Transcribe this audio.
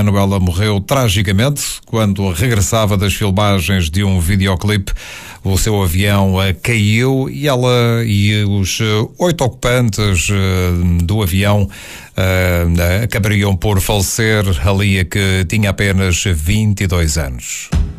Manuela morreu tragicamente quando regressava das filmagens de um videoclipe. O seu avião caiu e ela e os 8 ocupantes do avião acabariam por falecer. Ali que tinha apenas 22 anos.